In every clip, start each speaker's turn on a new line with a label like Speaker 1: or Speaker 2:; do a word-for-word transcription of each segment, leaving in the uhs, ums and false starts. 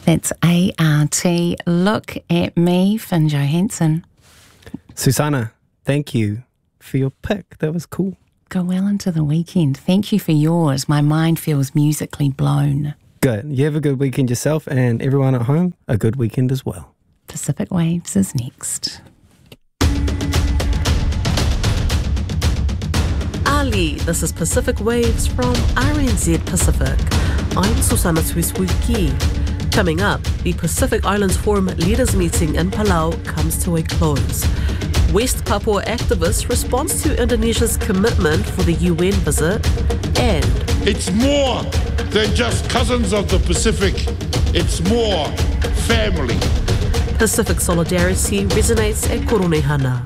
Speaker 1: That's A R T. Look at me, Finn Johansson.
Speaker 2: Susanna, thank you for your pick. That was cool.
Speaker 1: Go well into the weekend. Thank you for yours. My mind feels musically blown.
Speaker 2: Good. You have a good weekend yourself, and everyone at home, a good weekend as well.
Speaker 1: Pacific Waves is next.
Speaker 3: Ali, this is Pacific Waves from R N Z Pacific. I'm Susanna Tuiswiki. Coming up, the Pacific Islands Forum Leaders Meeting in Palau comes to a close. West Papua activists respond to Indonesia's commitment for the U N visit, and
Speaker 4: it's more than just cousins of the Pacific. It's more family.
Speaker 3: Pacific solidarity resonates at Korunehana.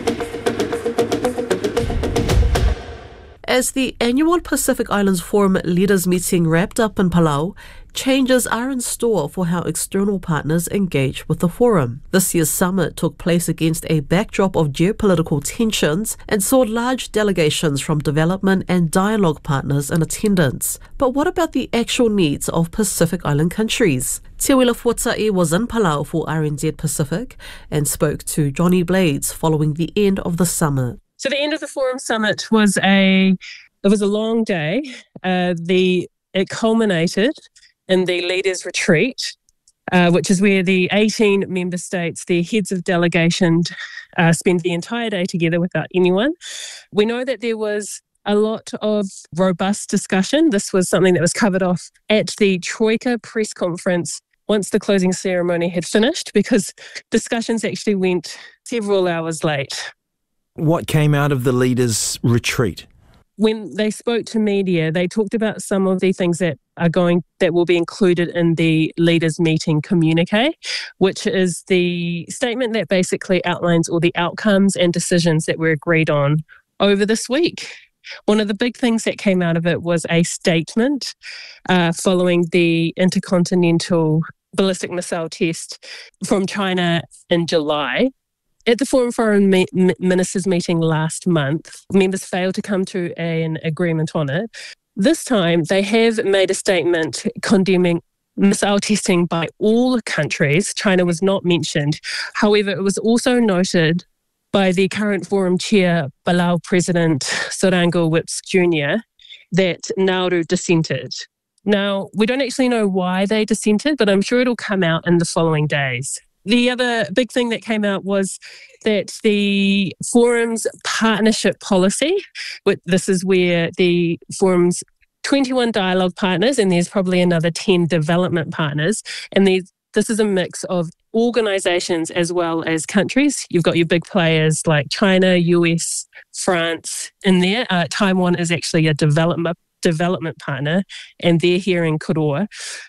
Speaker 3: As the annual Pacific Islands Forum Leaders Meeting wrapped up in Palau, changes are in store for how external partners engage with the forum. This year's summit took place against a backdrop of geopolitical tensions and saw large delegations from development and dialogue partners in attendance. But what about the actual needs of Pacific Island countries? Te Wila Fuatai was in Palau for R N Z Pacific and spoke to Johnny Blades following the end of the summit.
Speaker 5: So the end of the Forum Summit was a it was a long day. Uh, the it culminated in the Leaders Retreat, uh, which is where the eighteen member states, their heads of delegation, uh, spend the entire day together without anyone. We know that there was a lot of robust discussion. This was something that was covered off at the Troika press conference once the closing ceremony had finished, because discussions actually went several hours late.
Speaker 6: What came out of the leaders' retreat?
Speaker 5: When they spoke to media, they talked about some of the things that are going that will be included in the leaders' meeting communique, which is the statement that basically outlines all the outcomes and decisions that were agreed on over this week. One of the big things that came out of it was a statement uh, following the intercontinental ballistic missile test from China in July. At the Forum Foreign Me- Ministers meeting last month, members failed to come to an agreement on it. This time, they have made a statement condemning missile testing by all countries. China was not mentioned. However, it was also noted by the current Forum chair, Palau President Sorango Whips Junior, that Nauru dissented. Now, we don't actually know why they dissented, but I'm sure it'll come out in the following days. The other big thing that came out was that the forum's partnership policy, which this is where the forum's twenty-one dialogue partners, and there's probably another ten development partners, and these, this is a mix of organisations as well as countries. You've got your big players like China, U S, France in there. Uh, Taiwan is actually a development development partner, and they're here in Koroa.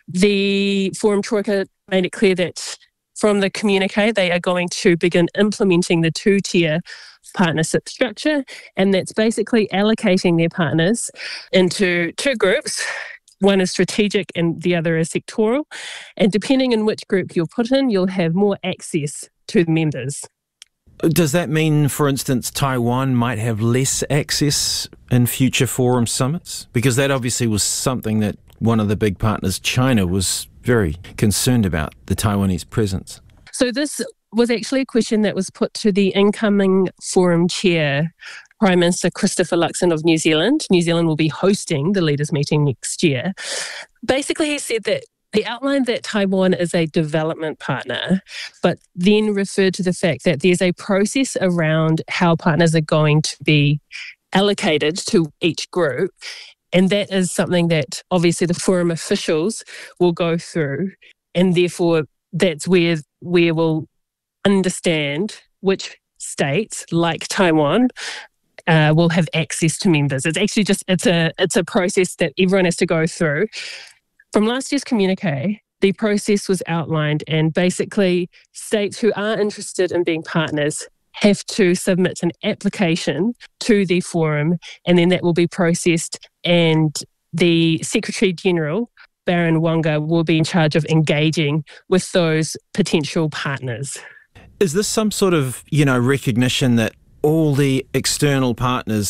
Speaker 5: The Forum Troika made it clear that from the communique, they are going to begin implementing the two-tier partnership structure, and that's basically allocating their partners into two groups. One is strategic and the other is sectoral. And depending on which group you're put in, you'll have more access to the members.
Speaker 6: Does that mean, for instance, Taiwan might have less access in future forum summits? Because that obviously was something that one of the big partners, China, was very concerned about, the Taiwanese presence.
Speaker 5: So this was actually a question that was put to the incoming forum chair, Prime Minister Christopher Luxon of New Zealand. New Zealand will be hosting the leaders' meeting next year. Basically, he said that he outlined that Taiwan is a development partner, but then referred to the fact that there's a process around how partners are going to be allocated to each group. And that is something that obviously the forum officials will go through. And therefore, that's where, where we'll understand which states, like Taiwan, uh, will have access to members. It's actually just, it's a, it's a process that everyone has to go through. From last year's communique, the process was outlined, and basically states who are interested in being partners have to submit an application to the forum, and then that will be processed, and the Secretary General, Baron Wanga, will be in charge of engaging with those potential partners.
Speaker 6: Is this some sort of, you know, recognition that all the external partners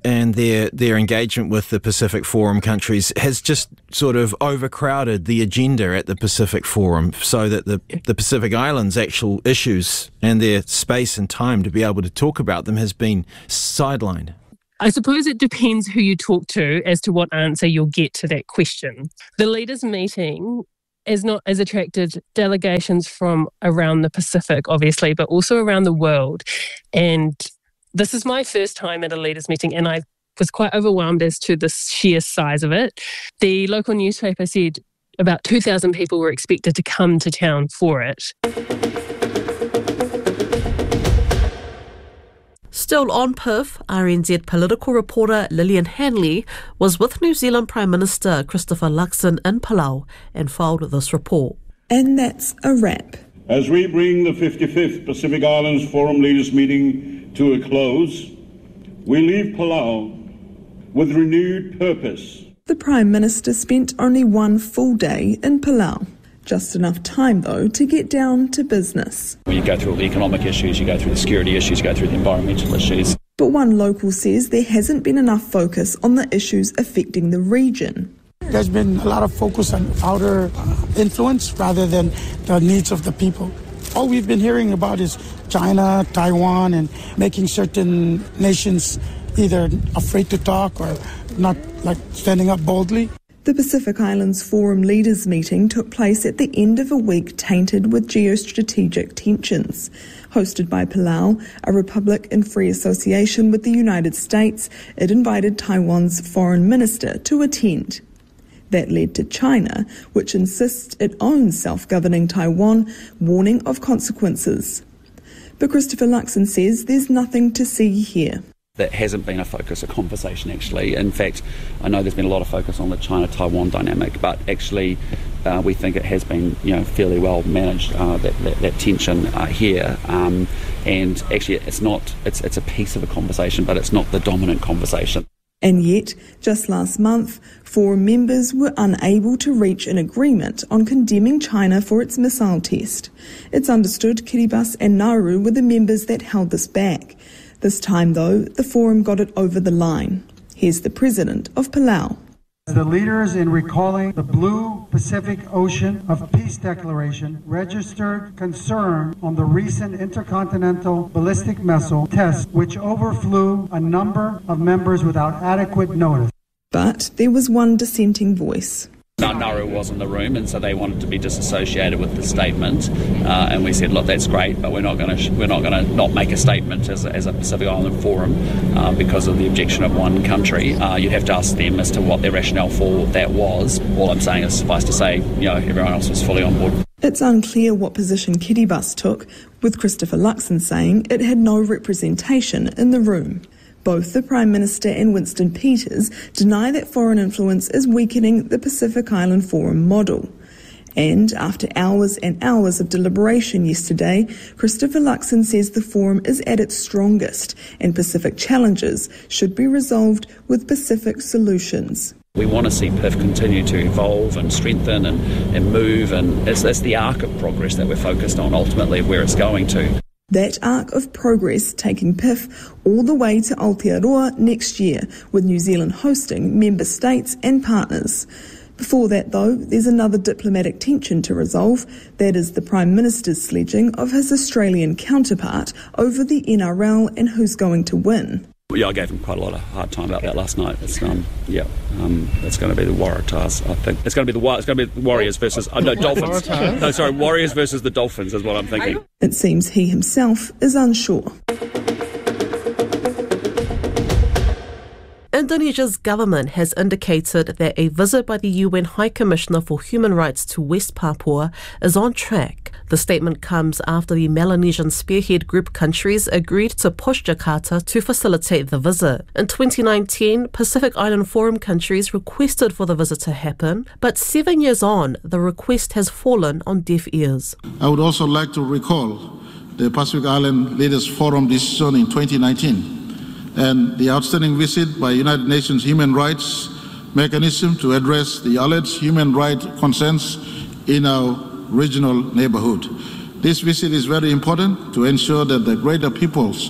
Speaker 6: and their their engagement with the Pacific Forum countries has just sort of overcrowded the agenda at the Pacific Forum, so that the, the Pacific Islands' actual issues and their space and time to be able to talk about them has been sidelined.
Speaker 5: I suppose it depends who you talk to as to what answer you'll get to that question. The leaders' meeting has not has attracted delegations from around the Pacific, obviously, but also around the world. And this is my first time at a leaders' meeting, and I was quite overwhelmed as to the sheer size of it. The local newspaper said about two thousand people were expected to come to town for it.
Speaker 3: Still on Perth, R N Z political reporter Lillian Hanley was with New Zealand Prime Minister Christopher Luxon in Palau and filed this report.
Speaker 7: And that's a wrap.
Speaker 8: As we bring the fifty-fifth Pacific Islands Forum Leaders Meeting to a close, we leave Palau with renewed purpose.
Speaker 7: The Prime Minister spent only one full day in Palau. Just enough time, though, to get down to business.
Speaker 9: When you go through all the economic issues, you go through the security issues, you go through the environmental issues.
Speaker 7: But one local says there hasn't been enough focus on the issues affecting the region.
Speaker 10: There's been a lot of focus on outer influence rather than the needs of the people. All we've been hearing about is China, Taiwan, and making certain nations either afraid to talk or not like standing up boldly.
Speaker 7: The Pacific Islands Forum Leaders Meeting took place at the end of a week tainted with geostrategic tensions. Hosted by Palau, a republic in free association with the United States, it invited Taiwan's foreign minister to attend. That led to China, which insists it owns self-governing Taiwan, warning of consequences. But Christopher Luxon says there's nothing to see here.
Speaker 9: That hasn't been a focus of conversation, actually. In fact, I know there's been a lot of focus on the China-Taiwan dynamic, but actually uh, we think it has been, you know, fairly well managed, uh, that, that, that tension uh, here. Um, and actually it's not, it's, it's a piece of a conversation, but it's not the dominant conversation.
Speaker 7: And yet, just last month, forum members were unable to reach an agreement on condemning China for its missile test. It's understood Kiribati and Nauru were the members that held this back. This time, though, the forum got it over the line. Here's the president of Palau.
Speaker 11: The leaders, in recalling the Blue Pacific Ocean of Peace Declaration, registered concern on the recent intercontinental ballistic missile test, which overflew a number of members without adequate notice.
Speaker 7: But there was one dissenting voice.
Speaker 9: Nauru was in the room, and so they wanted to be disassociated with the statement. Uh, and we said, look, that's great, but we're not going to sh- we're not going to not make a statement as a, as a Pacific Island Forum uh, because of the objection of one country. Uh, you'd have to ask them as to what their rationale for that was. All I'm saying is, suffice to say, you know, everyone else was fully on board.
Speaker 7: It's unclear what position Kiribati took, with Christopher Luxon saying it had no representation in the room. Both the Prime Minister and Winston Peters deny that foreign influence is weakening the Pacific Island Forum model. And after hours and hours of deliberation yesterday, Christopher Luxon says the forum is at its strongest and Pacific challenges should be resolved with Pacific solutions.
Speaker 9: We want to see P I F continue to evolve and strengthen and, and move, and it's, it's the arc of progress that we're focused on, ultimately where it's going to.
Speaker 7: That arc of progress taking P I F all the way to Aotearoa next year, with New Zealand hosting member states and partners. Before that, though, there's another diplomatic tension to resolve. That is the Prime Minister's sledging of his Australian counterpart over the N R L and who's going to win.
Speaker 9: Yeah, I gave him quite a lot of hard time about that last night. It's um, yeah, um, it's going to be the Waratahs. I think it's going to be the it's going to be the Warriors versus oh, no Dolphins. No, sorry, Warriors versus the Dolphins is what I'm thinking.
Speaker 7: It seems he himself is unsure.
Speaker 3: Indonesia's government has indicated that a visit by the U N High Commissioner for Human Rights to West Papua is on track. The statement comes after the Melanesian Spearhead Group countries agreed to push Jakarta to facilitate the visit. In twenty nineteen, Pacific Island Forum countries requested for the visit to happen, but seven years on, the request has fallen on deaf ears.
Speaker 8: I would also like to recall the Pacific Island Leaders Forum decision in twenty nineteen. And the outstanding visit by United Nations Human Rights Mechanism to address the alleged human rights concerns in our regional neighborhood. This visit is very important to ensure that the greater peoples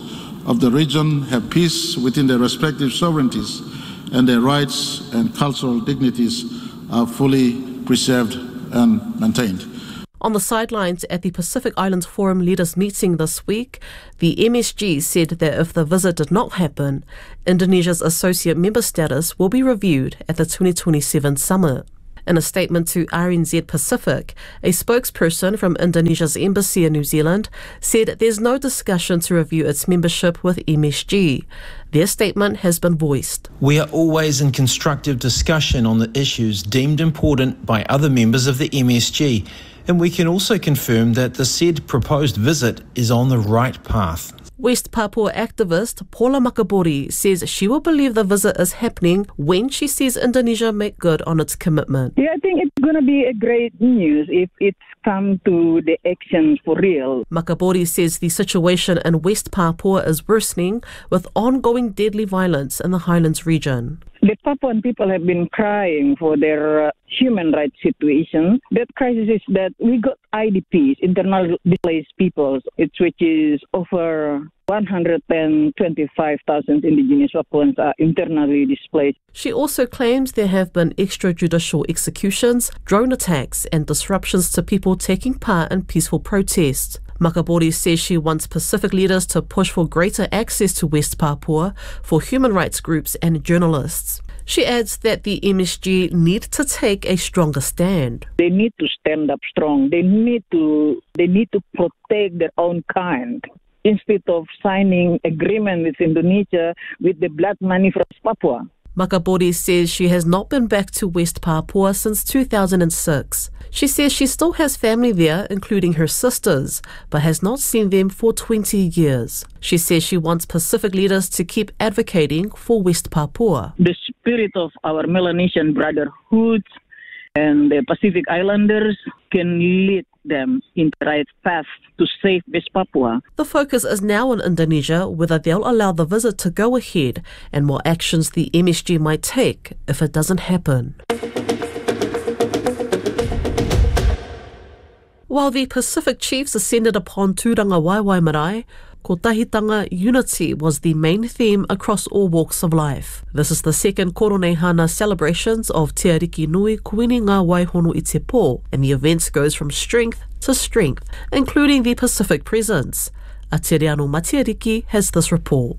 Speaker 8: of the region have peace within their respective sovereignties and their rights and cultural dignities are fully preserved and maintained.
Speaker 3: On the sidelines at the Pacific Islands Forum leaders meeting this week, the M S G said that if the visit did not happen, Indonesia's associate member status will be reviewed at the twenty twenty-seven summit. In a statement to R N Z Pacific, a spokesperson from Indonesia's embassy in New Zealand said there's no discussion to review its membership with M S G. Their statement has been voiced.
Speaker 6: We are always in constructive discussion on the issues deemed important by other members of the M S G, and we can also confirm that the said proposed visit is on the right path.
Speaker 3: West Papua activist Paula Makabori says she will believe the visit is happening when she sees Indonesia make good on its commitment.
Speaker 12: Yeah, I think it's going to be a great news if it's come to the action for real.
Speaker 3: Makabori says the situation in West Papua is worsening with ongoing deadly violence in the Highlands region.
Speaker 12: The Papuan people have been crying for their uh, human rights situation. That crisis is that we got I D Ps, internal displaced peoples, it's, which is over one hundred twenty-five thousand indigenous Papuans are internally displaced.
Speaker 3: She also claims there have been extrajudicial executions, drone attacks and disruptions to people taking part in peaceful protests. Makabori says she wants Pacific leaders to push for greater access to West Papua for human rights groups and journalists. She adds that the M S G need to take a stronger stand.
Speaker 12: They need to stand up strong. They need to they need to protect their own kind instead of signing agreement with Indonesia with the black money from Papua.
Speaker 3: Makabori says she has not been back to West Papua since two thousand six. She says she still has family there, including her sisters, but has not seen them for twenty years. She says she wants Pacific leaders to keep advocating for West Papua.
Speaker 12: The spirit of our Melanesian brotherhood and the Pacific Islanders can lead them in the right path to save West Papua.
Speaker 3: The focus is now on Indonesia, whether they'll allow the visit to go ahead and what actions the M S G might take if it doesn't happen. While the Pacific chiefs ascended upon Tūranga Waiwai Marae, Kotahitanga unity was the main theme across all walks of life. This is the second Koronehana celebrations of Te Ariki Nui Kuini Ngā Waihono i Te Pō, and the event goes from strength to strength, including the Pacific presence. Ateriano Matiariki has this report.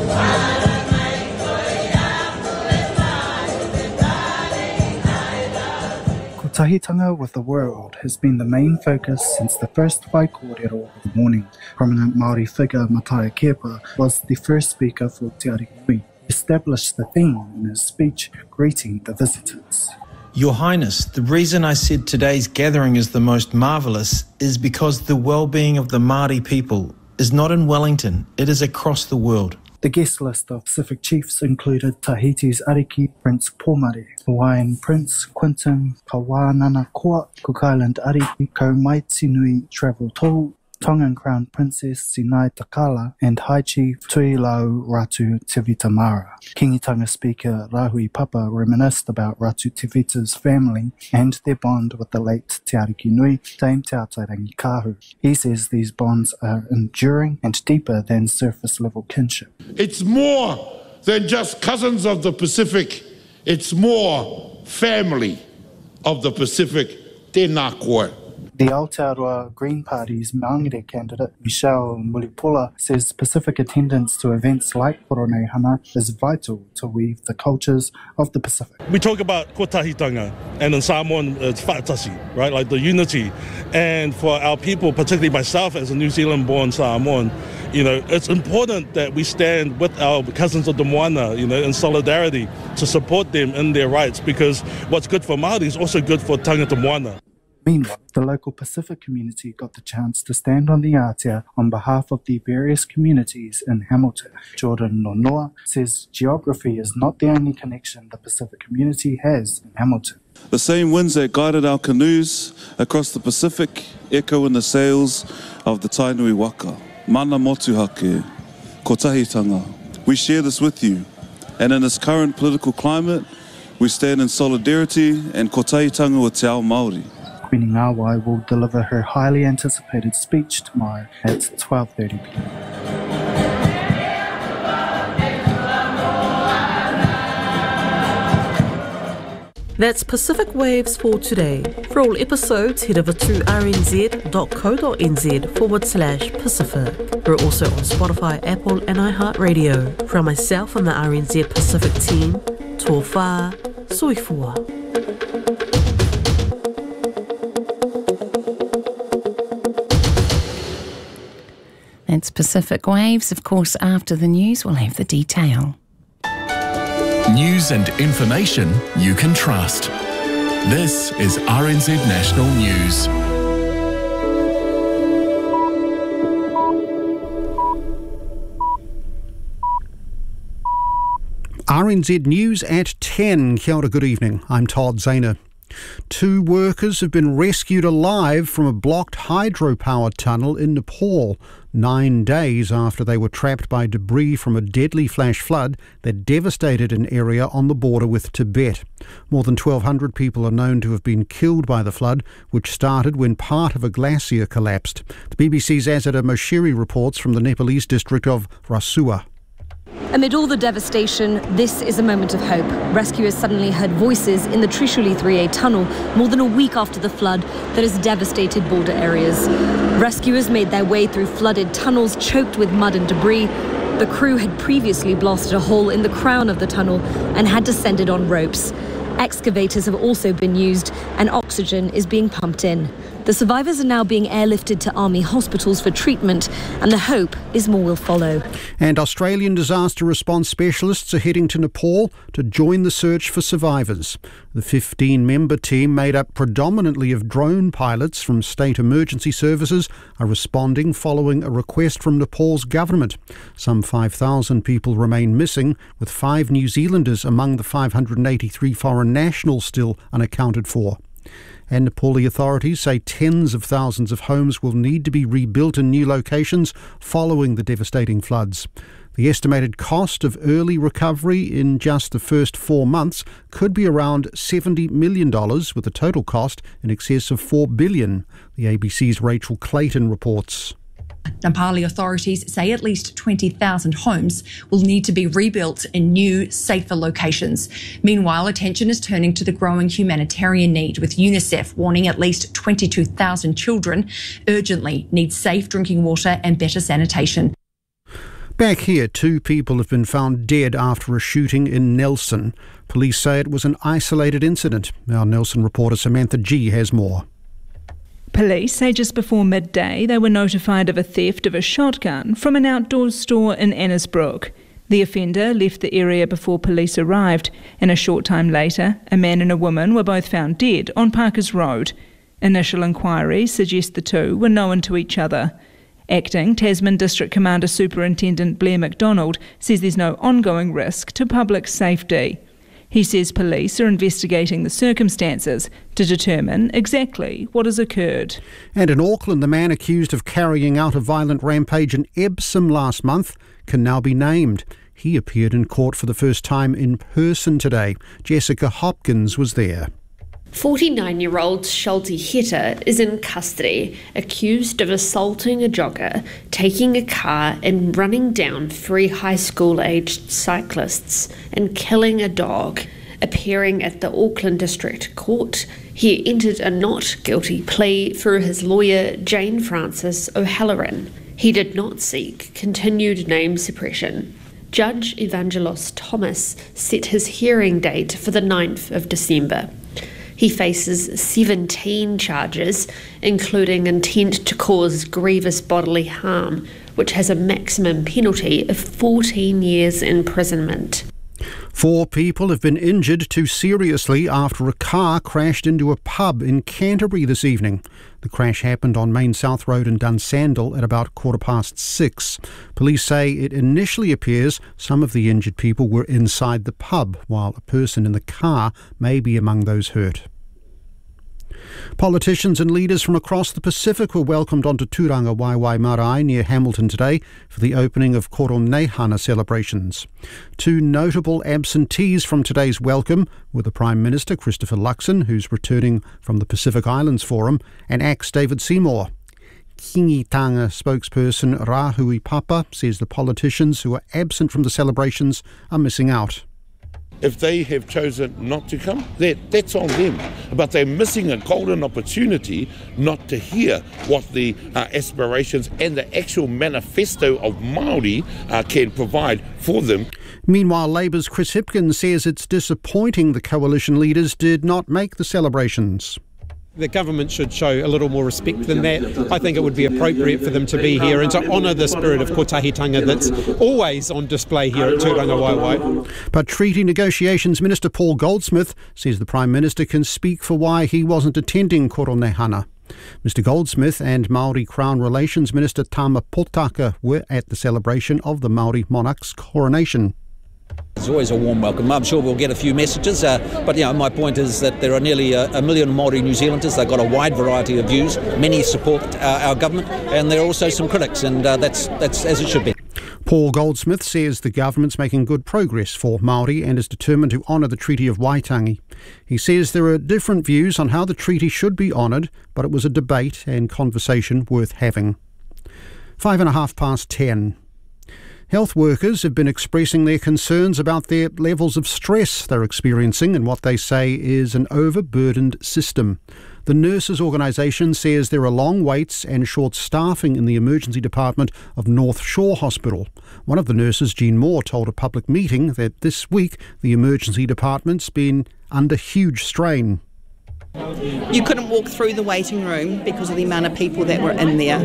Speaker 13: Tahitanga with the world has been the main focus since the first Waikōrero of the morning. Prominent Māori figure Matai Kepa was the first speaker for Te Ariki Nui. He established the theme in his speech greeting the visitors.
Speaker 6: Your Highness, the reason I said today's gathering is the most marvellous is because the well-being of the Māori people is not in Wellington, it is across the world.
Speaker 13: The guest list of Pacific chiefs included Tahiti's Ariki Prince Pomare, Hawaiian Prince Quinton Kawananakoa, Cook Island Ariki Kaumaitinui Travel Tau, Tongan Crown Princess Sinai Takala, and High Chief Tuilau Ratu Tivita Mara. Kingitanga Speaker Rahui Papa reminisced about Ratu Tivita's family and their bond with the late Te Ariki Nui, Dame Te Atairangi Kahu. He says these bonds are enduring and deeper than surface-level kinship.
Speaker 4: It's more than just cousins of the Pacific. It's more family of the Pacific. Tēnā koe.
Speaker 13: The Aotearoa Green Party's Maangere candidate, Michelle Mulipola, says Pacific attendance to events like Koronehana is vital to weave the cultures of the Pacific.
Speaker 14: We talk about kotahitanga, and in Samoan it's whaatasi, right, like the unity. And for our people, particularly myself as a New Zealand-born Samoan, you know, it's important that we stand with our cousins of the Moana, you know, in solidarity to support them in their rights, because what's good for Māori is also good for tangata Moana.
Speaker 13: Meanwhile, the local Pacific community got the chance to stand on the Aotea on behalf of the various communities in Hamilton. Jordan Nonoa says geography is not the only connection the Pacific community has in Hamilton.
Speaker 15: The same winds that guided our canoes across the Pacific echo in the sails of the Tainui Waka. Mana motuhake, kotahitanga. We share this with you, and in this current political climate, we stand in solidarity and kotahitanga with Te Ao Māori.
Speaker 13: Queenie Ngāwai will deliver her highly anticipated speech tomorrow at twelve thirty p m.
Speaker 3: That's Pacific Waves for today. For all episodes, head over to rnz.co.nz forward slash Pacific. We're also on Spotify, Apple and iHeartRadio. From myself and the R N Z Pacific team, tō whā, soifua.
Speaker 1: That's Pacific Waves. Of course, after the news, we'll have the detail.
Speaker 16: News and information you can trust. This is R N Z National News.
Speaker 17: R N Z News at ten. Kia ora, good evening. I'm Todd Zahner. Two workers have been rescued alive from a blocked hydropower tunnel in Nepal, nine days after they were trapped by debris from a deadly flash flood that devastated an area on the border with Tibet. More than twelve hundred people are known to have been killed by the flood, which started when part of a glacier collapsed. The B B C's Azadeh Moshiri reports from the Nepalese district of Rasuwa.
Speaker 18: Amid all the devastation, this is a moment of hope. Rescuers suddenly heard voices in the Trishuli three A tunnel more than a week after the flood that has devastated border areas. Rescuers made their way through flooded tunnels choked with mud and debris. The crew had previously blasted a hole in the crown of the tunnel and had descended on ropes. Excavators have also been used and oxygen is being pumped in. The survivors are now being airlifted to army hospitals for treatment, and the hope is more will follow.
Speaker 17: And Australian disaster response specialists are heading to Nepal to join the search for survivors. The fifteen-member team, made up predominantly of drone pilots from state emergency services, are responding following a request from Nepal's government. Some five thousand people remain missing, with five New Zealanders among the five hundred eighty-three foreign nationals still unaccounted for. And Nepali authorities say tens of thousands of homes will need to be rebuilt in new locations following the devastating floods. The estimated cost of early recovery in just the first four months could be around seventy million dollars, with a total cost in excess of four billion dollars. The A B C's Rachel Clayton reports.
Speaker 19: Nepali authorities say at least twenty thousand homes will need to be rebuilt in new, safer locations. Meanwhile, attention is turning to the growing humanitarian need, with UNICEF warning at least twenty-two thousand children urgently need safe drinking water and better sanitation.
Speaker 17: Back here, two people have been found dead after a shooting in Nelson. Police say it was an isolated incident. Our Nelson reporter Samantha G has more.
Speaker 20: Police say just before midday they were notified of a theft of a shotgun from an outdoor store in Annesbrook. The offender left the area before police arrived, and a short time later, a man and a woman were both found dead on Parkers Road. Initial inquiries suggest the two were known to each other. Acting Tasman District Commander Superintendent Blair McDonald says there's no ongoing risk to public safety. He says police are investigating the circumstances to determine exactly what has occurred.
Speaker 17: And in Auckland, the man accused of carrying out a violent rampage in Epsom last month can now be named. He appeared in court for the first time in person today. Jessica Hopkins was there.
Speaker 21: forty-nine-year-old Schulte Hetter is in custody, accused of assaulting a jogger, taking a car and running down three high school-aged cyclists and killing a dog. Appearing at the Auckland District Court, he entered a not guilty plea through his lawyer Jane Francis O'Halloran. He did not seek continued name suppression. Judge Evangelos Thomas set his hearing date for the ninth of December. He faces seventeen charges, including intent to cause grievous bodily harm, which has a maximum penalty of fourteen years imprisonment.
Speaker 17: Four people have been injured too seriously after a car crashed into a pub in Canterbury this evening. The crash happened on Main South Road in Dunsandel at about quarter past six. Police say it initially appears some of the injured people were inside the pub, while a person in the car may be among those hurt. Politicians and leaders from across the Pacific were welcomed onto Turanga Waiwai Marae near Hamilton today for the opening of Koronehana celebrations. Two notable absentees from today's welcome were the Prime Minister, Christopher Luxon, who's returning from the Pacific Islands Forum, and A C T's David Seymour. Kingitanga spokesperson Rahui Papa says the politicians who are absent from the celebrations are missing out.
Speaker 4: If they have chosen not to come, that, that's on them. But they're missing a golden opportunity not to hear what the uh, aspirations and the actual manifesto of Māori uh, can provide for them.
Speaker 17: Meanwhile, Labour's Chris Hipkins says it's disappointing the coalition leaders did not make the celebrations.
Speaker 2: The government should show a little more respect than that. I think it would be appropriate for them to be here and to honour the spirit of kotahitanga that's always on display here at Tūranga Waiwai.
Speaker 17: But Treaty Negotiations Minister Paul Goldsmith says the Prime Minister can speak for why he wasn't attending Koronehana. Mister Goldsmith and Māori Crown Relations Minister Tama Potaka were at the celebration of the Māori monarch's coronation.
Speaker 22: It's always a warm welcome. I'm sure we'll get a few messages, uh, but you know, my point is that there are nearly a, a million Māori New Zealanders. They've got a wide variety of views. Many support uh, our government, and there are also some critics, and uh, that's that's as it should be.
Speaker 17: Paul Goldsmith says the government's making good progress for Māori and is determined to honour the Treaty of Waitangi. He says there are different views on how the treaty should be honoured, but it was a debate and conversation worth having. Five and a half past ten. Health workers have been expressing their concerns about their levels of stress they're experiencing in what they say is an overburdened system. The Nurses Organisation says there are long waits and short staffing in the emergency department of North Shore Hospital. One of the nurses, Jean Moore, told a public meeting that this week the emergency department's been under huge strain.
Speaker 23: You couldn't walk through the waiting room because of the amount of people that were in there.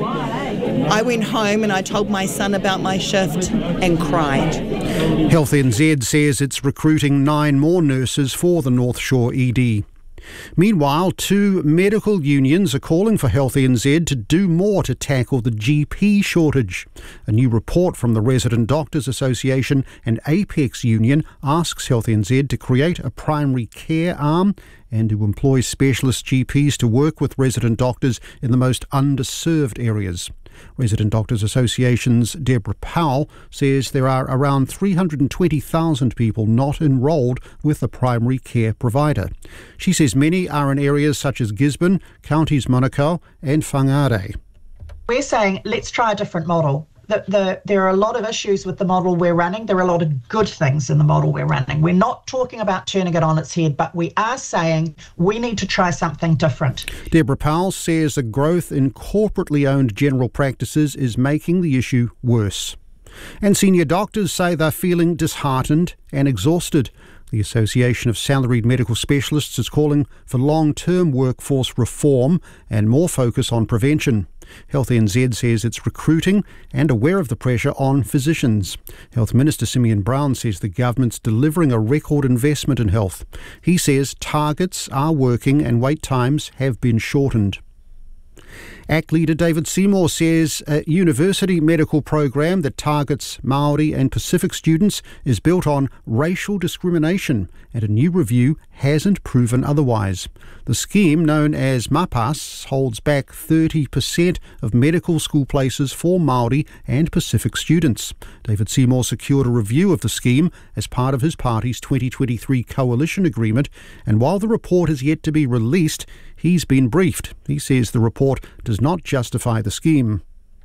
Speaker 23: I went home and I told my son about my shift and cried.
Speaker 17: Health N Z says it's recruiting nine more nurses for the North Shore E D. Meanwhile, two medical unions are calling for Health N Z to do more to tackle the G P shortage. A new report from the Resident Doctors Association and Apex Union asks Health N Z to create a primary care arm and to employ specialist G Ps to work with resident doctors in the most underserved areas. Resident Doctors Association's Deborah Powell says there are around three hundred twenty thousand people not enrolled with a primary care provider. She says many are in areas such as Gisborne, Counties Manukau and Whangarei.
Speaker 24: We're saying let's try a different model. The, the, there are a lot of issues with the model we're running. There are a lot of good things in the model we're running. We're not talking about turning it on its head, but we are saying we need to try something different.
Speaker 17: Deborah Powell says the growth in corporately owned general practices is making the issue worse. And senior doctors say they're feeling disheartened and exhausted. The Association of Salaried Medical Specialists is calling for long-term workforce reform and more focus on prevention. Health N Z says it's recruiting and aware of the pressure on physicians. Health Minister Simeon Brown says the government's delivering a record investment in health. He says targets are working and wait times have been shortened. A C T leader David Seymour says a university medical program that targets Māori and Pacific students is built on racial discrimination, and a new review hasn't proven otherwise. The scheme, known as MAPAS, holds back thirty percent of medical school places for Māori and Pacific students. David Seymour secured a review of the scheme as part of his party's twenty twenty-three coalition agreement, and while the report is yet to be released, he's been briefed. He says the report does not justify the scheme.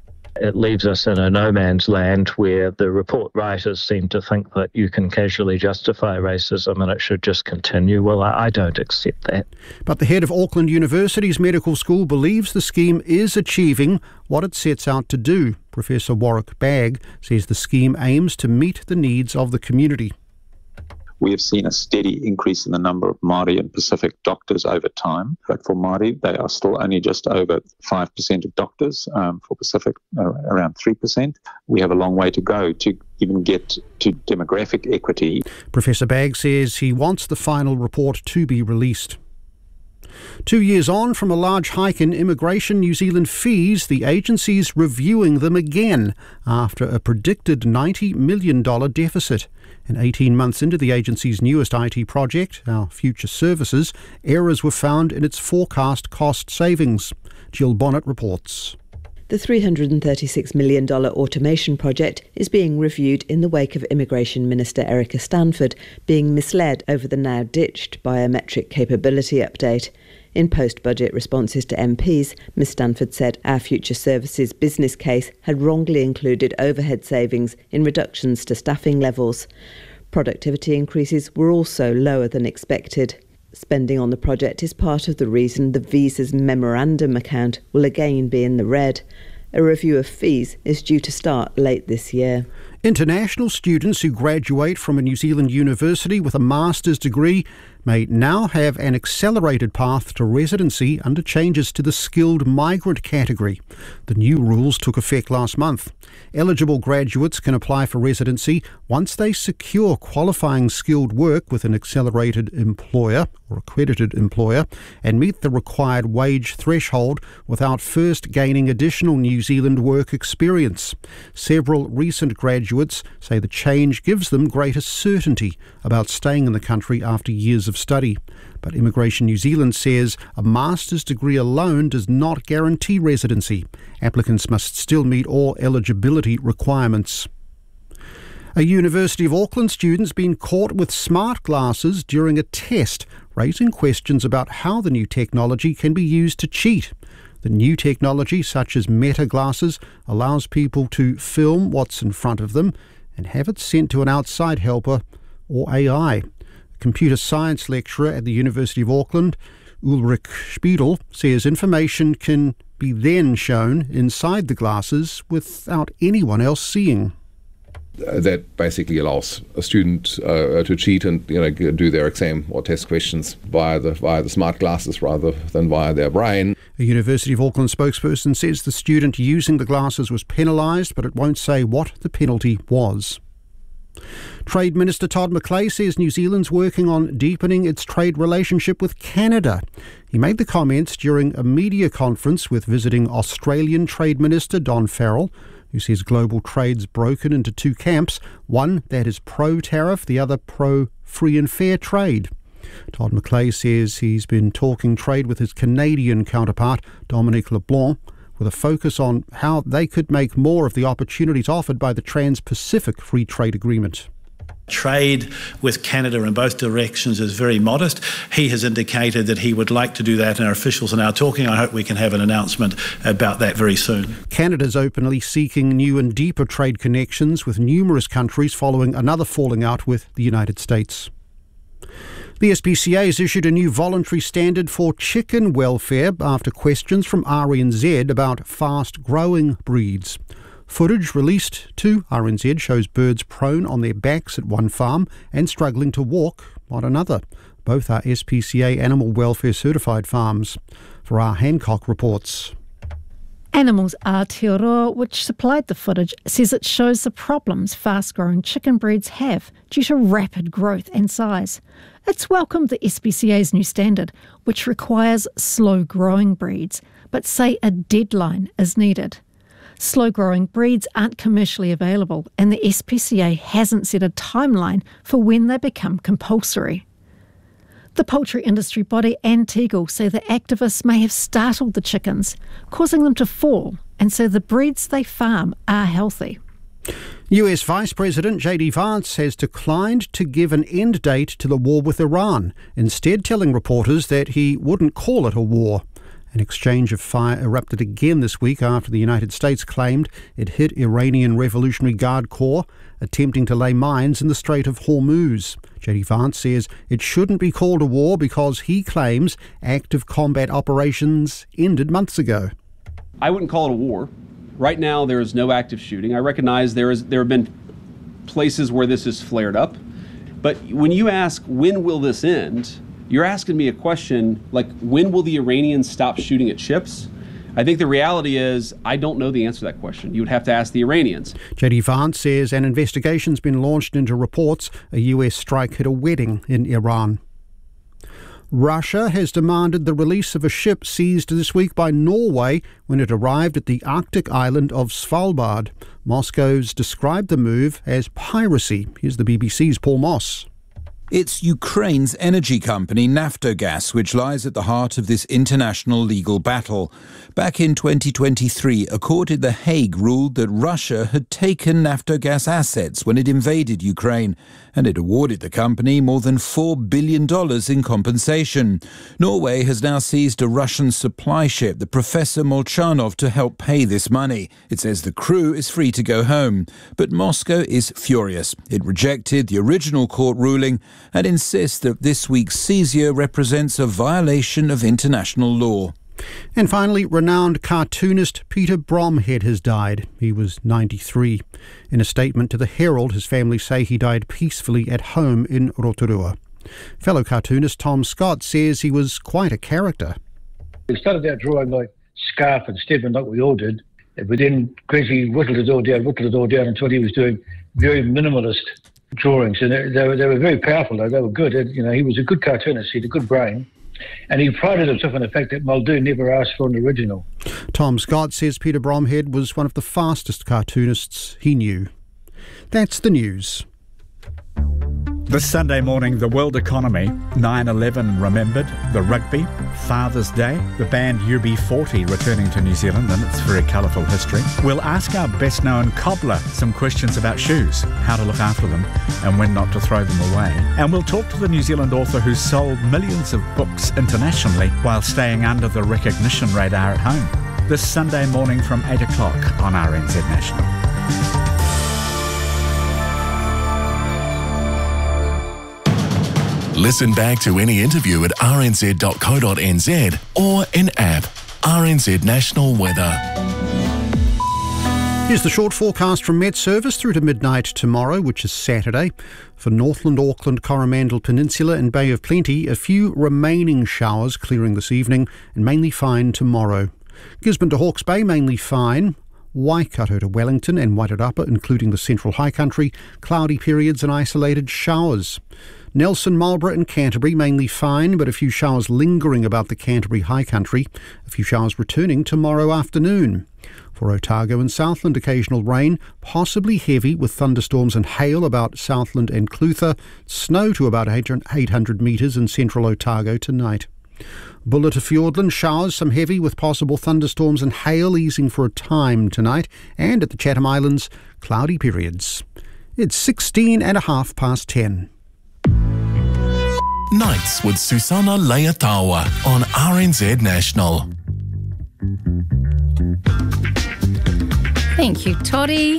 Speaker 25: It leaves us in a no man's land where the report writers seem to think that you can casually justify racism and it should just continue. Well, I don't accept that.
Speaker 17: But the head of Auckland University's medical school believes the scheme is achieving what it sets out to do. Professor Warwick Bagg says the scheme aims to meet the needs of the community.
Speaker 26: We have seen a steady increase in the number of Māori and Pacific doctors over time, but for Māori, they are still only just over five percent of doctors. Um, for Pacific, uh, around three percent. We have a long way to go to even get to demographic equity.
Speaker 17: Professor Bagg says he wants the final report to be released. Two years on from a large hike in Immigration New Zealand fees, the agency's reviewing them again after a predicted ninety million dollars deficit. And eighteen months into the agency's newest I T project, Our Future Services, errors were found in its forecast cost savings. Jill Bonnet reports.
Speaker 27: The three hundred thirty-six million dollars automation project is being reviewed in the wake of Immigration Minister Erica Stanford being misled over the now ditched biometric capability update. In post-budget responses to M Ps, Miz Stanford said Our Future Services business case had wrongly included overhead savings in reductions to staffing levels. Productivity increases were also lower than expected. Spending on the project is part of the reason the Visa's memorandum account will again be in the red. A review of fees is due to start late this year.
Speaker 17: International students who graduate from a New Zealand university with a master's degree may now have an accelerated path to residency under changes to the skilled migrant category. The new rules took effect last month. Eligible graduates can apply for residency once they secure qualifying skilled work with an accelerated employer or accredited employer and meet the required wage threshold without first gaining additional New Zealand work experience. Several recent graduates say the change gives them greater certainty about staying in the country after years of study. But Immigration New Zealand says a master's degree alone does not guarantee residency. Applicants must still meet all eligibility requirements. A University of Auckland student's been caught with smart glasses during a test, raising questions about how the new technology can be used to cheat. The new technology, such as Meta glasses, allows people to film what's in front of them and have it sent to an outside helper or A I. Computer science lecturer at the University of Auckland, Ulrich Spiedel, says information can be then shown inside the glasses without anyone else seeing.
Speaker 5: That basically allows a student uh, to cheat and you know do their exam or test questions via the via the smart glasses rather than via their brain.
Speaker 17: A University of Auckland spokesperson says the student using the glasses was penalised, but it won't say what the penalty was. Trade Minister Todd McClay says New Zealand's working on deepening its trade relationship with Canada. He made the comments during a media conference with visiting Australian Trade Minister Don Farrell, who says global trade's broken into two camps, one that is pro-tariff, the other pro-free and fair trade. Todd McClay says he's been talking trade with his Canadian counterpart, Dominic LeBlanc, with a focus on how they could make more of the opportunities offered by the Trans-Pacific Free Trade Agreement.
Speaker 7: Trade with Canada in both directions is very modest. He has indicated that he would like to do that, and our officials are now talking. I hope we can have an announcement about that very soon.
Speaker 17: Canada's openly seeking new and deeper trade connections with numerous countries following another falling out with the United States. The S P C A has issued a new voluntary standard for chicken welfare after questions from R N Z about fast-growing breeds. Footage released to R N Z shows birds prone on their backs at one farm and struggling to walk on another. Both are S P C A animal welfare certified farms. Farah Hancock reports.
Speaker 8: Animals Aotearoa, which supplied the footage, says it shows the problems fast-growing chicken breeds have due to rapid growth and size. It's welcomed the S P C A's new standard, which requires slow-growing breeds, but say a deadline is needed. Slow-growing breeds aren't commercially available, and the S P C A hasn't set a timeline for when they become compulsory. The poultry industry body and Tegel say the activists may have startled the chickens, causing them to fall, and so the breeds they farm are healthy.
Speaker 17: U S Vice President J D Vance has declined to give an end date to the war with Iran, instead telling reporters that he wouldn't call it a war. An exchange of fire erupted again this week after the United States claimed it hit Iranian Revolutionary Guard Corps attempting to lay mines in the Strait of Hormuz. J D Vance says it shouldn't be called a war because he claims active combat operations ended months ago.
Speaker 9: I wouldn't call it a war. Right now there is no active shooting. I recognize there is there have been places where this has flared up. But when you ask when will this end, you're asking me a question like, when will the Iranians stop shooting at ships? I think the reality is I don't know the answer to that question. You would have to ask the Iranians.
Speaker 17: J D Vance says an investigation's been launched into reports a U S strike hit a wedding in Iran. Russia has demanded the release of a ship seized this week by Norway when it arrived at the Arctic island of Svalbard. Moscow's described the move as piracy. Here's the B B C's Paul Moss.
Speaker 6: It's Ukraine's energy company Naftogaz which lies at the heart of this international legal battle. Back in twenty twenty-three, a court in The Hague ruled that Russia had taken Naftogaz assets when it invaded Ukraine, and it awarded the company more than four billion dollars in compensation. Norway has now seized a Russian supply ship, the Professor Molchanov, to help pay this money. It says the crew is free to go home. But Moscow is furious. It rejected the original court ruling and insists that this week's seizure represents a violation of international law.
Speaker 17: And finally, renowned cartoonist Peter Bromhead has died. He was ninety-three. In a statement to the Herald, his family say he died peacefully at home in Rotorua. Fellow cartoonist Tom Scott says he was quite a character.
Speaker 10: We started out drawing like Scarf and Stedman like we all did, but then gradually whittled it all down, whittled it all down until he was doing very minimalist drawings. And they, they, were, they were very powerful, though. They were good. You know, he was a good cartoonist. He had a good brain. And he prided himself on the fact that Muldoon never asked for an original.
Speaker 17: Tom Scott says Peter Bromhead was one of the fastest cartoonists he knew. That's the news.
Speaker 11: This Sunday morning, the world economy, nine eleven remembered, the rugby, Father's Day, the band U B forty returning to New Zealand and its very colourful history. We'll ask our best-known cobbler some questions about shoes, how to look after them and when not to throw them away. And we'll talk to the New Zealand author who sold millions of books internationally while staying under the recognition radar at home. This Sunday morning from eight o'clock on R N Z National.
Speaker 16: Listen back to any interview at r n z dot co dot n z or in app. R N Z National Weather.
Speaker 17: Here's the short forecast from Met Service through to midnight tomorrow, which is Saturday. For Northland, Auckland, Coromandel Peninsula and Bay of Plenty, a few remaining showers clearing this evening and mainly fine tomorrow. Gisborne to Hawke's Bay, mainly fine. Waikato to Wellington and Wairarapa, including the Central High Country, cloudy periods and isolated showers. Nelson, Marlborough and Canterbury, mainly fine, but a few showers lingering about the Canterbury High Country. A few showers returning tomorrow afternoon. For Otago and Southland, occasional rain, possibly heavy with thunderstorms and hail about Southland and Clutha. Snow to about eight hundred metres in central Otago tonight. Bulla to Fiordland, showers, some heavy with possible thunderstorms and hail easing for a time tonight. And at the Chatham Islands, cloudy periods. It's sixteen and a half past ten.
Speaker 16: Nights with Susana Leatawa on R N Z National.
Speaker 1: Thank you, Toddy.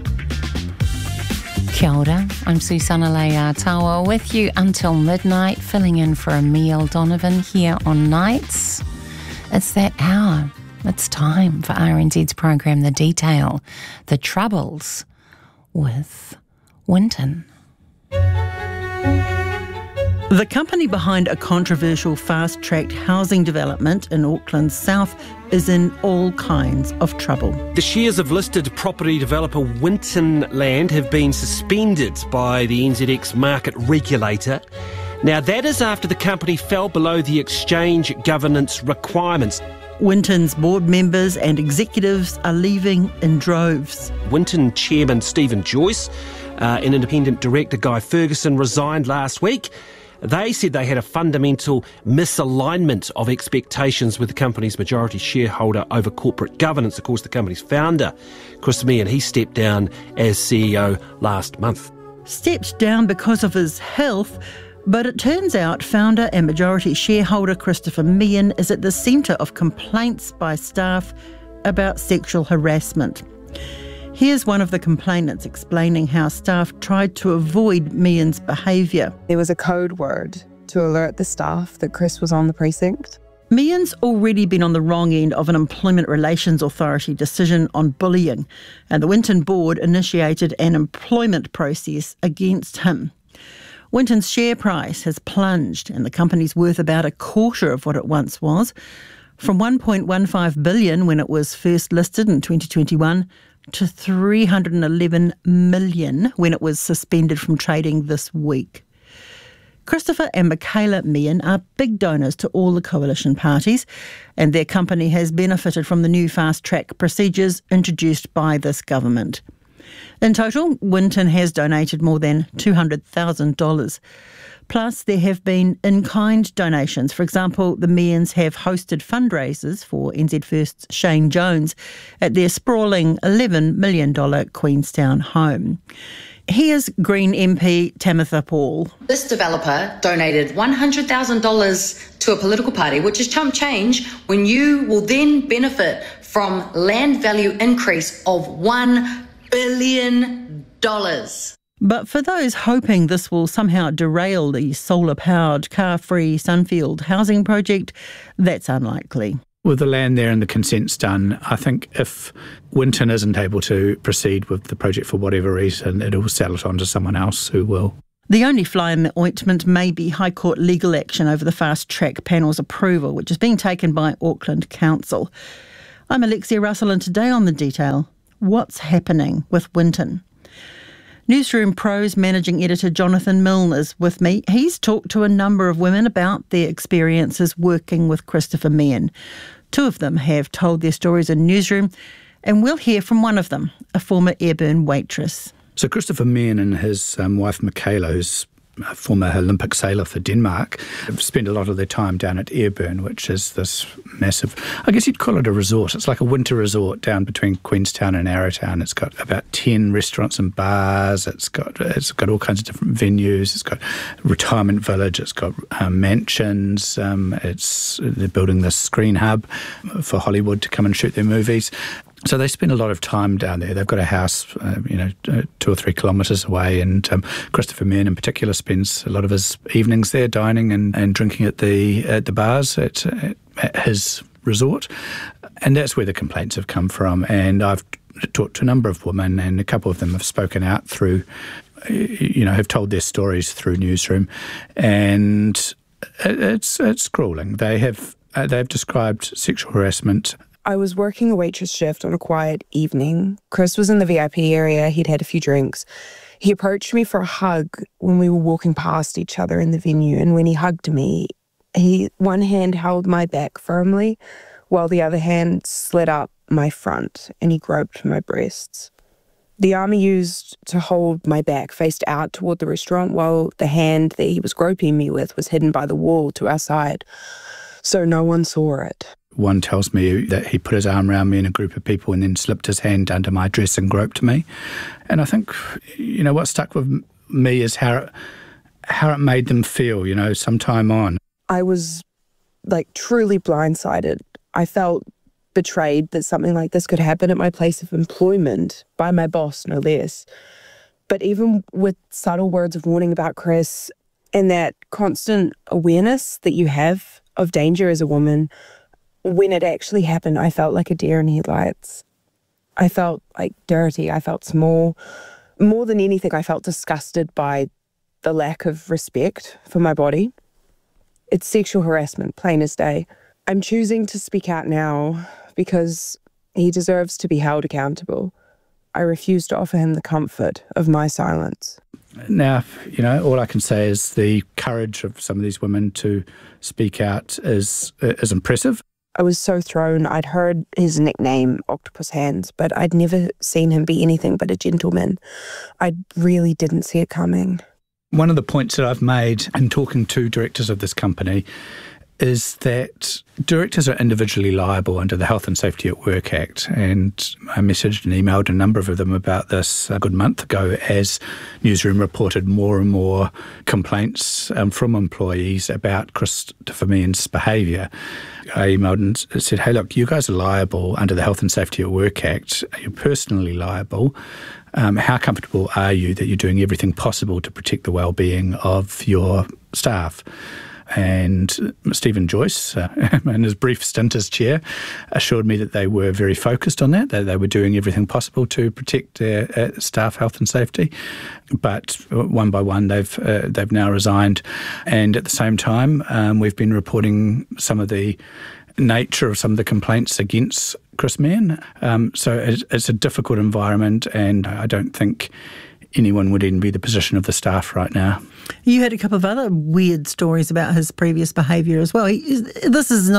Speaker 1: Kia ora, I'm Susana Leatawa with you until midnight, filling in for Emile Donovan here on Nights. It's that hour. It's time for R N Z's program The Detail, the troubles with Winton.
Speaker 12: The company behind a controversial fast-tracked housing development in Auckland's south is in all kinds of trouble.
Speaker 13: The shares of listed property developer Winton Land have been suspended by the N Z X market regulator. Now, that is after the company fell below the exchange governance requirements.
Speaker 12: Winton's board members and executives are leaving in droves.
Speaker 13: Winton chairman Stephen Joyce uh, and independent director Guy Ferguson resigned last week. They said they had a fundamental misalignment of expectations with the company's majority shareholder over corporate governance. Of course, the company's founder, Chris Meehan, he stepped down as C E O last month.
Speaker 12: Stepped down because of his health, but it turns out founder and majority shareholder Christopher Meehan is at the centre of complaints by staff about sexual harassment. Here's one of the complainants explaining how staff tried to avoid Meehan's behaviour.
Speaker 14: There was a code word to alert the staff that Chris was on the precinct.
Speaker 12: Meehan's already been on the wrong end of an Employment Relations Authority decision on bullying, and the Winton board initiated an employment process against him. Winton's share price has plunged, and the company's worth about a quarter of what it once was, from one point one five billion dollars when it was first listed in twenty twenty-one to three hundred eleven million dollars when it was suspended from trading this week. Christopher and Michaela Meehan are big donors to all the coalition parties, and their company has benefited from the new fast-track procedures introduced by this government. In total, Winton has donated more than two hundred thousand dollars. Plus, there have been in-kind donations. For example, the Mearns have hosted fundraisers for N Z First's Shane Jones at their sprawling eleven million dollars Queenstown home. Here's Green M P Tamitha Paul.
Speaker 3: This developer donated one hundred thousand dollars to a political party, which is chump change when you will then benefit from land value increase of one billion dollars.
Speaker 12: But for those hoping this will somehow derail the solar-powered, car-free Sunfield housing project, that's unlikely.
Speaker 11: With the land there and the consents done, I think if Winton isn't able to proceed with the project for whatever reason, it will sell it on to someone else who will.
Speaker 12: The only fly in the ointment may be High Court legal action over the fast-track panel's approval, which is being taken by Auckland Council. I'm Alexia Russell, and today on The Detail, what's happening with Winton? Newsroom Pro's managing editor Jonathan Milner's with me. He's talked to a number of women about their experiences working with Christopher Mearn. Two of them have told their stories in Newsroom, and we'll hear from one of them, a former airburn waitress.
Speaker 11: So Christopher Mearn and his um, wife Michaela, who's a former Olympic sailor for Denmark, have spent a lot of their time down at Airburn, which is this massive, I guess you'd call it a resort. It's like a winter resort down between Queenstown and Arrowtown. It's got about ten restaurants and bars. It's got it's got all kinds of different venues. It's got a retirement village. It's got um, mansions. Um, it's they're building this screen hub for Hollywood to come and shoot their movies. So they spend a lot of time down there. They've got a house, uh, you know, uh, two or three kilometres away, and um, Christopher Mearn in particular spends a lot of his evenings there, dining and, and drinking at the at the bars at, at his resort, and that's where the complaints have come from. And I've talked to a number of women, and a couple of them have spoken out through, you know, have told their stories through Newsroom, and it's it's gruelling. They have uh, they've described sexual harassment.
Speaker 14: I was working a waitress shift on a quiet evening. Chris was in the V I P area. He'd had a few drinks. He approached me for a hug when we were walking past each other in the venue, and when he hugged me, he one hand held my back firmly while the other hand slid up my front, and he groped my breasts. The arm he used to hold my back faced out toward the restaurant, while the hand that he was groping me with was hidden by the wall to our side, so no one saw it.
Speaker 11: One tells me that he put his arm around me and a group of people and then slipped his hand under my dress and groped me. And I think, you know, what stuck with me is how it, how it made them feel, you know, some time on.
Speaker 14: I was, like, truly blindsided. I felt betrayed that something like this could happen at my place of employment by my boss, no less. But even with subtle words of warning about Chris and that constant awareness that you have of danger as a woman, when it actually happened, I felt like a deer in headlights. I felt like dirty. I felt small. More than anything, I felt disgusted by the lack of respect for my body. It's sexual harassment, plain as day. I'm choosing to speak out now because he deserves to be held accountable. I refuse to offer him the comfort of my silence.
Speaker 11: Now, you know, all I can say is the courage of some of these women to speak out is is impressive.
Speaker 14: I was so thrown. I'd heard his nickname, Octopus Hands, but I'd never seen him be anything but a gentleman. I really didn't see it coming.
Speaker 11: One of the points that I've made in talking to directors of this company is that directors are individually liable under the Health and Safety at Work Act, and I messaged and emailed a number of them about this a good month ago as Newsroom reported more and more complaints um, from employees about Christopher Mearn's behaviour. I emailed and said, hey, look, you guys are liable under the Health and Safety at Work Act. You're personally liable. Um, how comfortable are you that you're doing everything possible to protect the well-being of your staff? And Stephen Joyce, uh, in his brief stint as chair, assured me that they were very focused on that, that they were doing everything possible to protect their uh, staff health and safety. But one by one, they've uh, they've now resigned. And at the same time, um, we've been reporting some of the nature of some of the complaints against Chris Mearn. Um, so it's, it's a difficult environment, and I don't think anyone would envy the position of the staff right now.
Speaker 12: You had a couple of other weird stories about his previous behaviour as well. He, this is not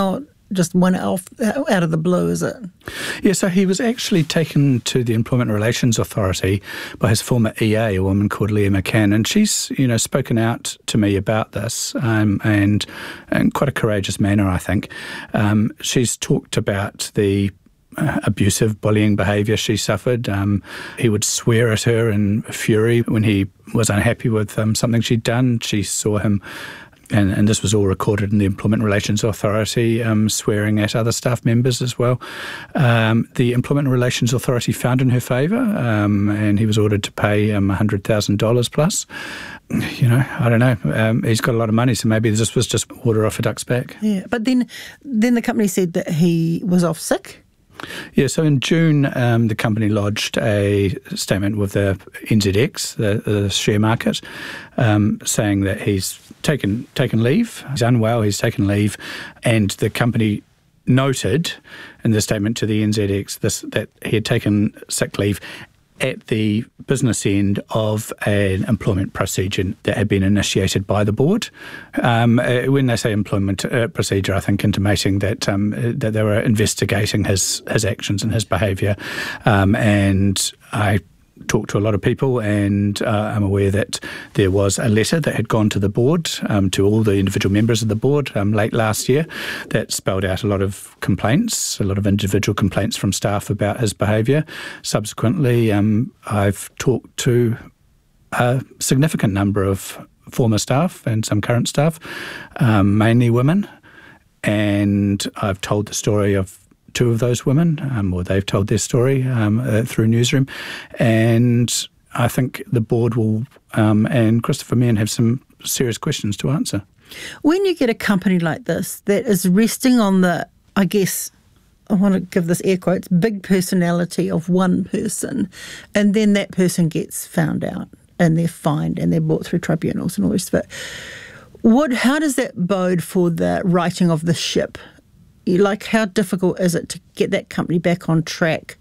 Speaker 12: just one off out of the blue, is it?
Speaker 2: Yeah, so he was actually taken to the Employment Relations Authority by his former E A, a woman called Leah McCann, and she's, you know, spoken out to me about this, um, and in quite a courageous manner, I think. Um, she's talked about the Uh, abusive, bullying behaviour she suffered. Um, he would swear at her in fury when he was unhappy with um, something she'd done. She saw him, and, and this was all recorded in the Employment Relations Authority, um, swearing at other staff members as well. Um, the Employment Relations Authority found in her favour, um, and he was ordered to pay um, one hundred thousand dollars plus. You know, I don't know. Um, he's got a lot of money, so maybe this was just water off a duck's back.
Speaker 12: Yeah, but then, then the company said that he was off sick.
Speaker 2: Yeah, so in June, um, the company lodged a statement with the N Z X, the, the share market, um, saying that he's taken taken leave, he's unwell, he's taken leave, and the company noted in the statement to the N Z X this, that he had taken sick leave at the business end of an employment procedure that had been initiated by the board. Um, uh, when they say employment uh, procedure, I think intimating that um, that they were investigating his his actions and his behaviour. Um, and I talked to a lot of people, and uh, I'm aware that there was a letter that had gone to the board, um, to all the individual members of the board um, late last year, that spelled out a lot of complaints, a lot of individual complaints from staff about his behaviour. Subsequently, um, I've talked to a significant number of former staff and some current staff, um, mainly women, and I've told the story of two of those women, um, or they've told their story um, uh, through Newsroom, and I think the board will um, and Christopher Meehan have some serious questions to answer.
Speaker 12: When you get a company like this that is resting on the, I guess, I want to give this air quotes, big personality of one person, and then that person gets found out and they're fined and they're brought through tribunals and all the rest of it, what, how does that bode for the righting of the ship? Like, how difficult is it to get that company back on track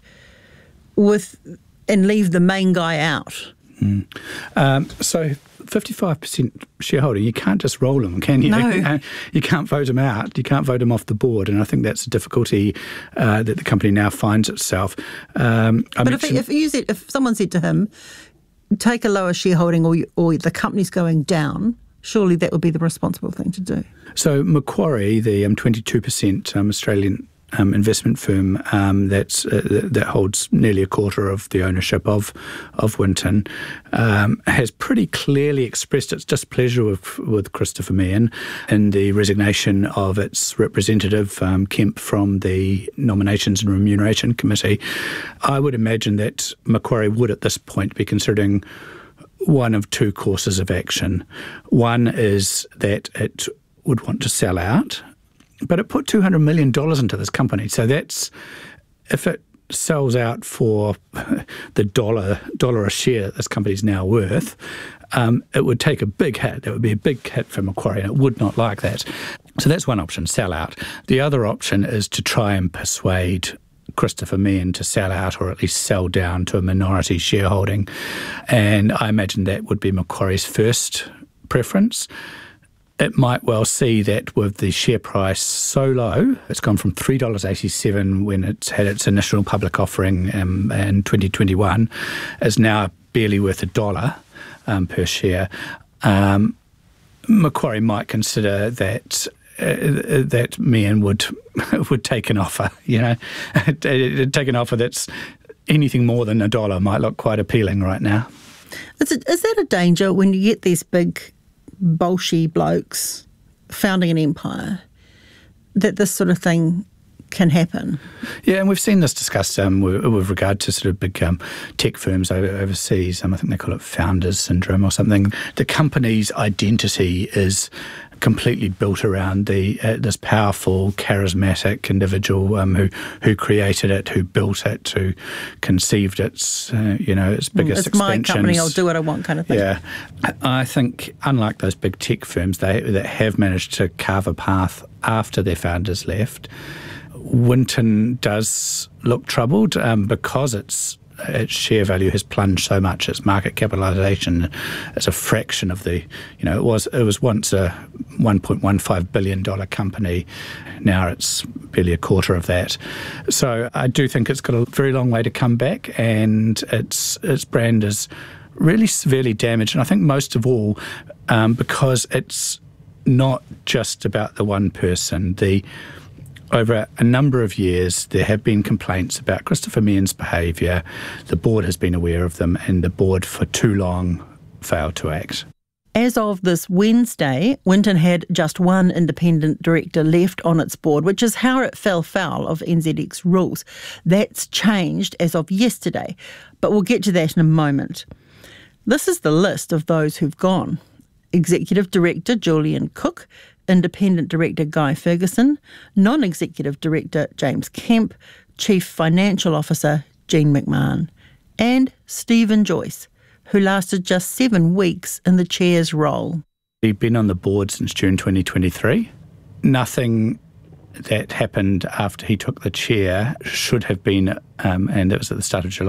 Speaker 12: with and leave the main guy out?
Speaker 2: Mm. Um, so fifty-five percent shareholder, you can't just roll them, can you?
Speaker 12: No.
Speaker 2: You can't vote them out. You can't vote them off the board. And I think that's a difficulty uh, that the company now finds itself. Um, I
Speaker 12: but if, if, you said, if someone said to him, take a lower shareholding or, you, or the company's going down, surely that would be the responsible thing to do.
Speaker 2: So Macquarie, the um, twenty-two percent um, Australian um, investment firm um, that's, uh, that holds nearly a quarter of the ownership of of Winton, um, has pretty clearly expressed its displeasure with, with Christopher Meehan in the resignation of its representative, um, Kemp, from the Nominations and Remuneration Committee. I would imagine that Macquarie would at this point be considering one of two courses of action. One is that it would want to sell out, but it put two hundred million dollars into this company. So that's, if it sells out for the dollar dollar a share that this company's now worth, um, it would take a big hit. It would be a big hit for Macquarie, and it would not like that. So that's one option, sell out. The other option is to try and persuade Christopher Meehan to sell out, or at least sell down to a minority shareholding. And I imagine that would be Macquarie's first preference. It might well see that with the share price so low, it's gone from three dollars eighty-seven when it's had its initial public offering um, in twenty twenty-one, is now barely worth a dollar um, per share. Um, Macquarie might consider that Uh, that Meehan would would take an offer, you know, take an offer that's anything more than a dollar might look quite appealing right now.
Speaker 12: Is, it, is that a danger when you get these big, bolshy blokes founding an empire, that this sort of thing can happen?
Speaker 2: Yeah, and we've seen this discussed um, with, with regard to sort of big um, tech firms over, overseas. Um, I think they call it founders syndrome or something. The company's identity is completely built around the uh, this powerful, charismatic individual um, who who created it, who built it, who conceived its uh, you know its biggest
Speaker 12: it's
Speaker 2: expansions.
Speaker 12: It's my company, I'll do what I want, kind of thing.
Speaker 2: Yeah, I think unlike those big tech firms, they that have managed to carve a path after their founders left, Winton does look troubled um, because it's its share value has plunged so much. Its market capitalisation is a fraction of the, you know, it was it was once a one point one five billion dollars company. Now it's barely a quarter of that. So I do think it's got a very long way to come back, and its its brand is really severely damaged. And I think most of all um, because it's not just about the one person. The Over a number of years, there have been complaints about Christopher Meehan's behaviour. The board has been aware of them, and the board for too long failed to act.
Speaker 12: As of this Wednesday, Winton had just one independent director left on its board, which is how it fell foul of N Z X rules. That's changed as of yesterday, but we'll get to that in a moment. This is the list of those who've gone. Executive Director Julian Cook, Independent Director Guy Ferguson, Non-Executive Director James Kemp, Chief Financial Officer Jean McMahon, and Stephen Joyce, who lasted just seven weeks in the chair's role.
Speaker 2: He'd been on the board since June twenty twenty-three. Nothing that happened after he took the chair should have been, um, and it was at the start of July,